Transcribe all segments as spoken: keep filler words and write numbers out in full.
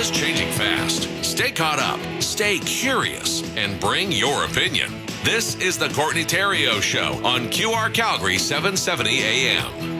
Alberta's changing fast. Stay caught up, stay curious, and bring your opinion. This is the Courtney Theriault Show on Q R Calgary seven seventy A M.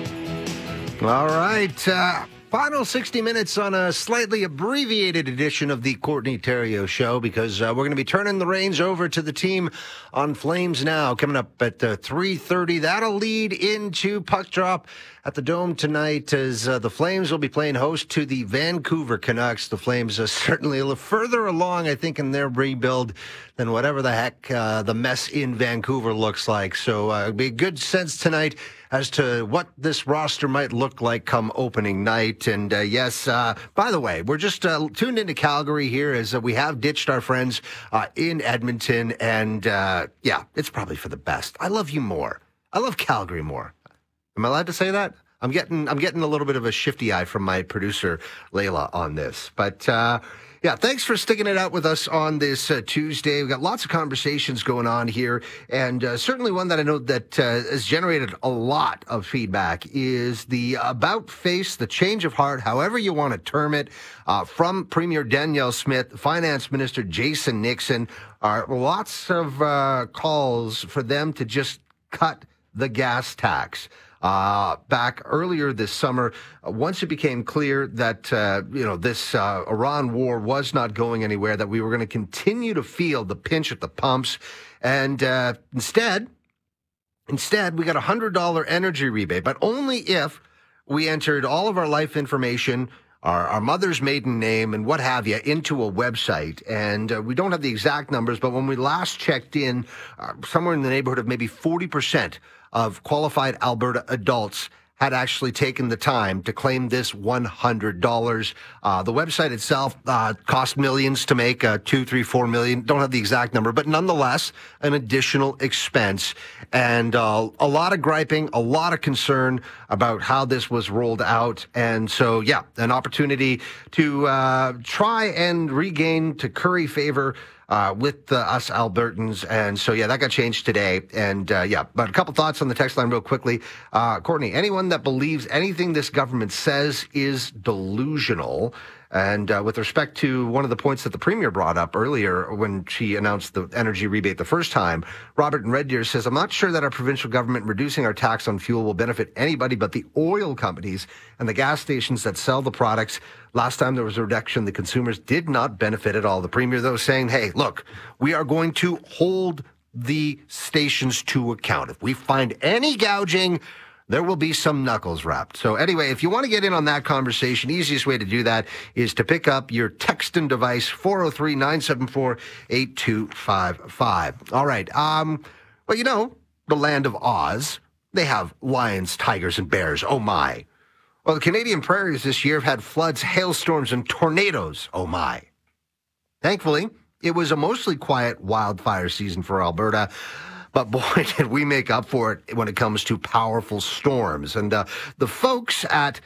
All right. Uh, final sixty minutes on a slightly abbreviated edition of the Courtney Theriault Show because uh, we're going to be turning the reins over to the team on Flames Now coming up at uh, three thirty. That'll lead into puck drop at the Dome tonight as uh, the Flames will be playing host to the Vancouver Canucks. The Flames are certainly a little further along, I think, in their rebuild than whatever the heck uh, the mess in Vancouver looks like. So uh, it'll be a good sense tonight as to what this roster might look like come opening night. And uh, yes, uh, by the way, we're just uh, tuned into Calgary here as uh, we have ditched our friends uh, in Edmonton. And uh, yeah, it's probably for the best. I love you more. I love Calgary more. Am I allowed to say that? I'm getting I'm getting a little bit of a shifty eye from my producer, Layla, on this. But uh, yeah, thanks for sticking it out with us on this uh, Tuesday. We've got lots of conversations going on here. And uh, certainly one that I know that uh, has generated a lot of feedback is the about face, the change of heart, however you want to term it, uh, from Premier Danielle Smith, Finance Minister Jason Nixon. Are lots of uh, calls for them to just cut the gas tax. Uh, back earlier this summer, uh, once it became clear that, uh, you know, this uh, Iran war was not going anywhere, that we were going to continue to feel the pinch at the pumps. And uh, instead, instead, we got a one hundred dollars energy rebate, but only if we entered all of our life information, our, our mother's maiden name, and what have you, into a website. And uh, we don't have the exact numbers, but when we last checked in, uh, somewhere in the neighborhood of maybe forty percent of qualified Alberta adults had actually taken the time to claim this one hundred dollars. Uh, the website itself uh, cost millions to make, uh, two, three, four million. Don't have the exact number, but nonetheless, an additional expense. And uh, a lot of griping, a lot of concern about how this was rolled out. And so, yeah, an opportunity to uh, try and regain, to curry favor Uh, with uh, us Albertans. And so, yeah, that got changed today. And, uh, yeah, but a couple thoughts on the text line real quickly. Uh, Courtney, anyone that believes anything this government says is delusional. And uh, with respect to one of the points that the Premier brought up earlier when she announced the energy rebate the first time, Robert in Red Deer says, I'm not sure that our provincial government reducing our tax on fuel will benefit anybody but the oil companies and the gas stations that sell the products. Last time there was a reduction, the consumers did not benefit at all. The Premier, though, saying, hey, look, we are going to hold the stations to account. If we find any gouging, there will be some knuckles wrapped. So anyway, if you want to get in on that conversation, easiest way to do that is to pick up your texting device, four oh three, nine seven four, eight two five five. All right. Um, well, you know, the land of Oz, they have lions, tigers, and bears. Oh, my. Well, the Canadian prairies this year have had floods, hailstorms, and tornadoes. Oh, my. Thankfully, it was a mostly quiet wildfire season for Alberta. But boy, did we make up for it when it comes to powerful storms. And uh, the folks at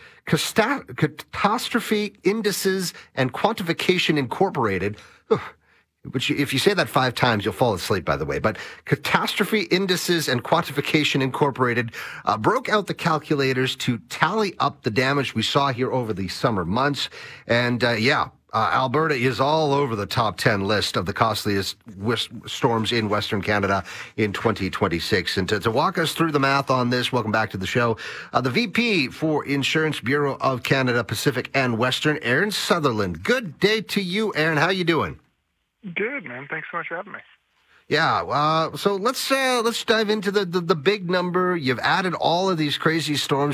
Catastrophe Indices and Quantification Incorporated, which if you say that five times, you'll fall asleep, by the way. But Catastrophe Indices and Quantification Incorporated uh, broke out the calculators to tally up the damage we saw here over the summer months. And uh, yeah, Uh, Alberta is all over the top ten list of the costliest wis- storms in Western Canada in twenty twenty-six. And to, to walk us through the math on this, welcome back to the show, uh, the V P for Insurance Bureau of Canada, Pacific and Western, Aaron Sutherland. Good day to you, Aaron. How you doing? Good, man. Thanks so much for having me. Yeah, uh, so let's uh, let's dive into the, the, the big number. You've added all of these crazy storms